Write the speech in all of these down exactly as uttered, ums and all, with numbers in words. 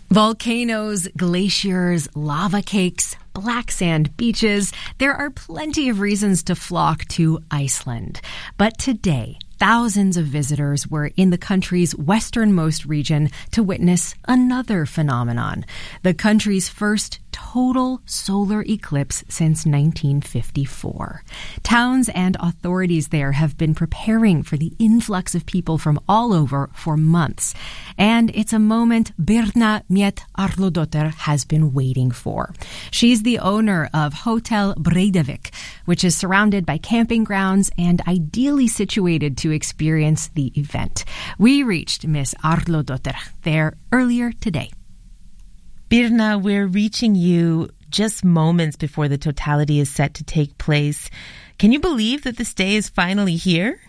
Volcanoes, glaciers, lava cakes, black sand beaches. There are plenty of reasons to flock to Iceland. But today, thousands of visitors were in the country's westernmost region to witness another phenomenon, the country's first total solar eclipse since nineteen fifty-four. Towns and authorities there have been preparing for the influx of people from all over for months. And it's a moment Birna Mjet Arludottir has been waiting for. She's the owner of Hotel Breidavik, which is surrounded by camping grounds and ideally situated to experience the event. We reached Miss Arludottir there earlier today. Birna, we're reaching you just moments before the totality is set to take place. Can you believe that this day is finally here?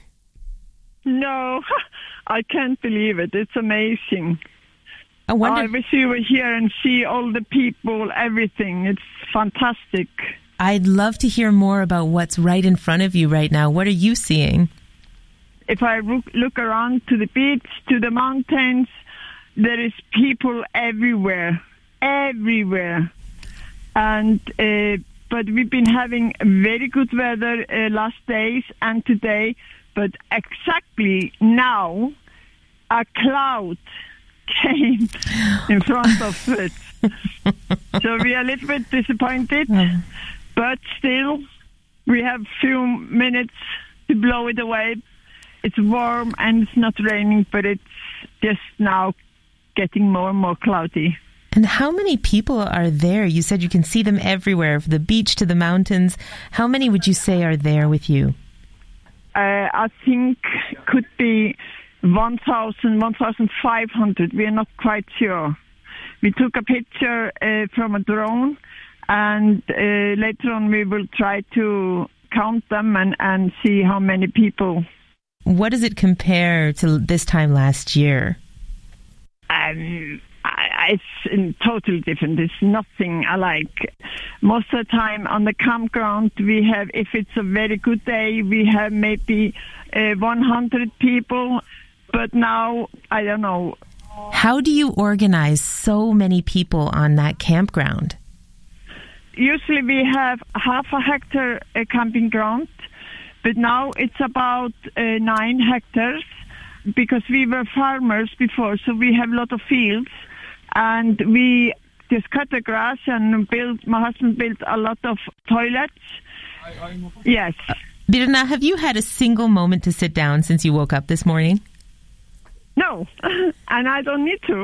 No, I can't believe it. It's amazing. I wonder... I wish you were here and see all the people, everything. It's fantastic. I'd love to hear more about what's right in front of you right now. What are you seeing? If I look around to the beach, to the mountains, there is people everywhere. Everywhere. And uh, but we've been having very good weather uh, last days and today, but exactly now a cloud came in front of it. So we are a little bit disappointed, but still we have few minutes to blow it away. It's warm and it's not raining, but it's just now getting more and more cloudy. And how many people are there? You said you can see them everywhere, from the beach to the mountains. How many would you say are there with you? Uh, I think could be one thousand, one thousand five hundred. We are not quite sure. We took a picture uh, from a drone, and uh, later on we will try to count them and, and see how many people. What does it compare to this time last year? Um... It's totally different. It's nothing alike. Most of the time on the campground, we have, if it's a very good day, we have maybe uh, one hundred people. But now, I don't know. How do you organize so many people on that campground? Usually we have half a hectare uh, camping ground, but now it's about uh, nine hectares because we were farmers before, so we have a lot of fields. And we just cut the grass and built, my husband built a lot of toilets. Yes. Uh, Birna, have you had a single moment to sit down since you woke up this morning? No, and I don't need to.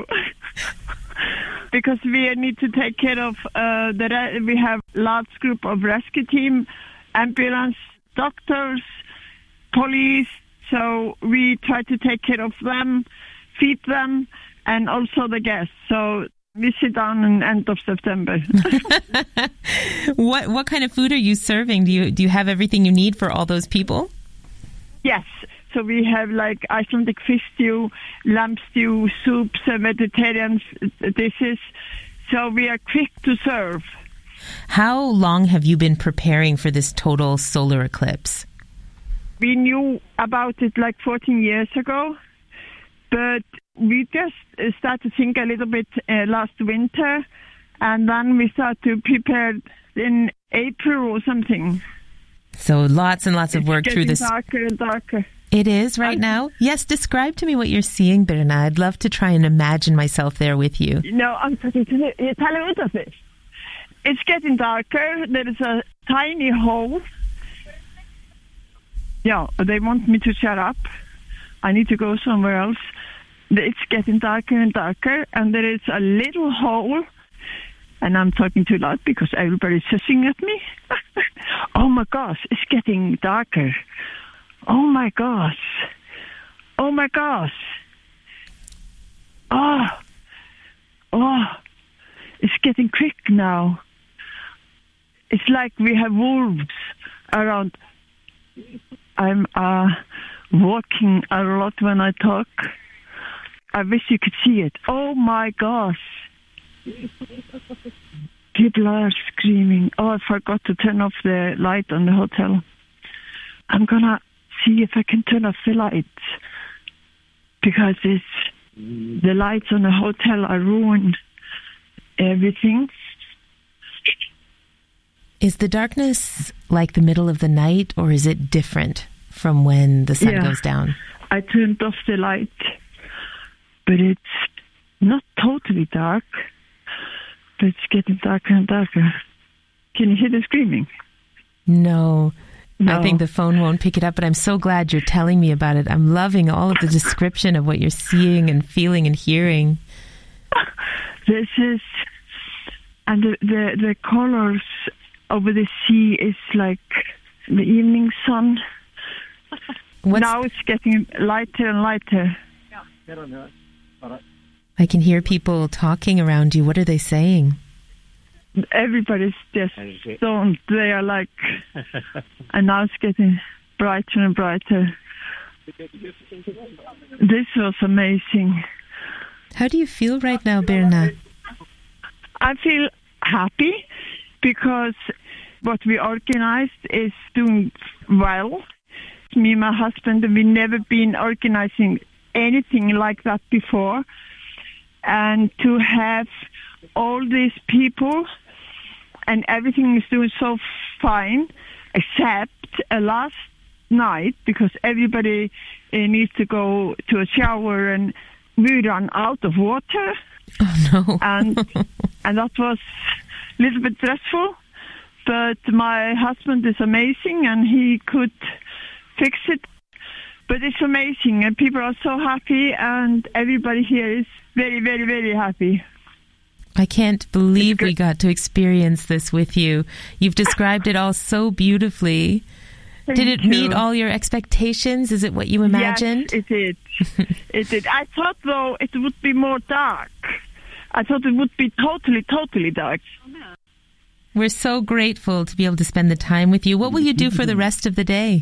Because we need to take care of, uh, the re- we have a large group of rescue team, ambulance, doctors, police. So we try to take care of them, feed them, and also the guests. So we sit down in end of September. What what kind of food are you serving? Do you do you have everything you need for all those people? Yes. So we have like Icelandic fish stew, lamb stew, soups, uh, Mediterranean dishes. So we are quick to serve. How long have you been preparing for this total solar eclipse? We knew about it like fourteen years ago, but we just started to think a little bit uh, last winter, and then we started to prepare in April or something. So lots and lots of work it's through this. Darker and darker. It is right now? Yes, describe to me what you're seeing, Birna. I'd love to try and imagine myself there with you. No, I'm talking to you. Tell me what it is. It's getting darker. There is a tiny hole. Yeah, they want me to shut up. I need to go somewhere else. It's getting darker and darker, and there is a little hole, and I'm talking too loud because everybody's hissing at me. Oh my gosh, it's getting darker. Oh my gosh. Oh my gosh. Oh. Oh. It's getting quick now. It's like we have wolves around. I'm uh, walking a lot when I talk. I wish you could see it. Oh my gosh. People are screaming. Oh, I forgot to turn off the light on the hotel. I'm gonna see if I can turn off the lights. Because it's, the lights on the hotel are ruined. everything. Is the darkness like the middle of the night, or is it different from when the sun Yeah. goes down? I turned off the light, but it's not totally dark, but it's getting darker and darker. Can you hear the screaming? No. No. I think the phone won't pick it up, but I'm so glad you're telling me about it. I'm loving all of the description of what you're seeing and feeling and hearing. This is, and the, the, the colors over the sea is like the evening sun. What's, Now it's getting lighter and lighter. I can hear people talking around you. What are they saying? Everybody's just stoned. They are like, and now it's getting brighter and brighter. This was amazing. How do you feel right now, Birna? I feel happy because what we organized is doing well. Me and my husband, we've never been organizing anything like that before. And to have all these people and everything is doing so fine, except uh, last night, because everybody uh, needs to go to a shower and we ran out of water. Oh, no. and and that was a little bit stressful. But my husband is amazing and he could fix it. But it's amazing and people are so happy and everybody here is very, very, very happy. I can't believe we got to experience this with you. You've described it all so beautifully. Thank did it you. meet all your expectations? Is it what you imagined? Yes, it did. It did. I thought, though, it would be more dark. I thought it would be totally, totally dark. We're so grateful to be able to spend the time with you. What will you do for the rest of the day?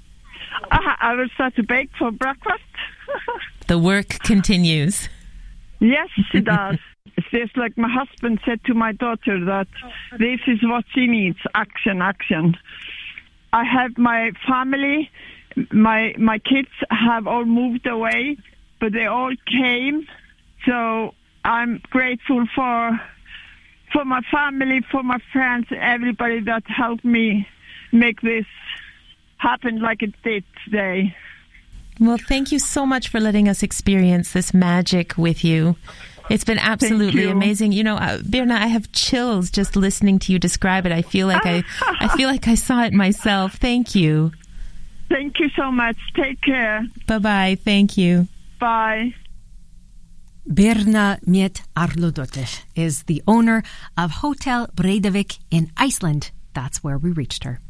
I, I will start to bake for breakfast. The work continues. Yes, it does. It's just like my husband said to my daughter that this is what she needs, action, action. I have my family, my my kids have all moved away, but they all came. So I'm grateful for for my family, for my friends, everybody that helped me make this happen like it did today. Well, thank you so much for letting us experience this magic with you. It's been absolutely you. amazing. You know, uh, Birna, I have chills just listening to you describe it. I feel like I, I feel like I saw it myself. Thank you. Thank you so much. Take care. Bye-bye. Thank you. Bye. Birna Mjet Arludottir is the owner of Hotel Breidavik in Iceland. That's where we reached her.